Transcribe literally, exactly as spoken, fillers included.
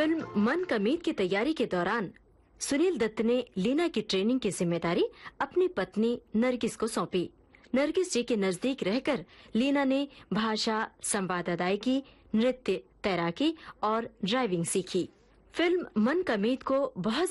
Film मन का मीत की तैयारी के दौरान सुनील दत्त ने लीना की ट्रेनिंग की जिम्मेदारी अपनी पत्नी नरगिस को सौंपी। नरगिस जी के नजदीक रहकर लीना ने भाषा, संवाद अदायगी, नृत्य, तैराकी और ड्राइविंग सीखी। फिल्म मन का मीत को बहुत